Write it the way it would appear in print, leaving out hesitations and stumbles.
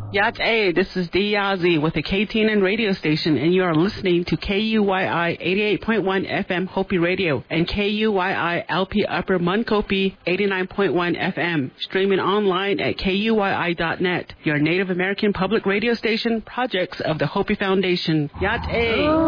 Yate, this is D. Yazzie with the KTNN radio station, and you are listening to KUYI 88.1 FM Hopi Radio and KUYI LP Upper Munkopi 89.1 FM, streaming online at KUYI.net, your Native American public radio station, projects of the Hopi Foundation. Yate!